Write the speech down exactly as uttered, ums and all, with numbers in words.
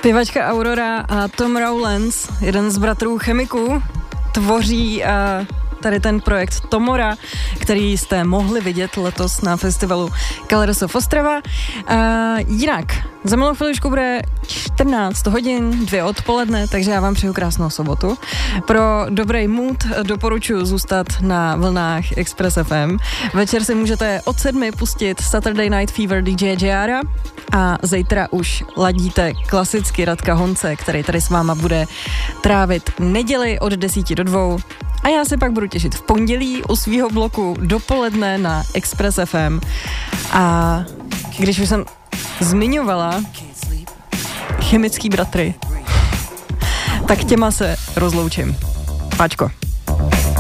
Zpěvačka Aurora a Tom Rowlands, jeden z bratrů chemiků, tvoří uh, tady ten projekt Tomora, který jste mohli vidět letos na festivalu Colors of Ostrava. Uh, jinak, za malou chviličku bude čtrnáct hodin, dvě odpoledne, takže já vám přeju krásnou sobotu. Pro dobrý mood doporučuji zůstat na vlnách Express F M. Večer si můžete od sedmi pustit Saturday Night Fever D J Jara a zítra už ladíte klasicky Radka Honce, který tady s váma bude trávit neděli od desíti do dvou. A já se pak budu těšit v pondělí u svýho bloku dopoledne na Express F M. A když už jsem zmiňovala chemický bratry, tak těma se rozloučím. Páčko.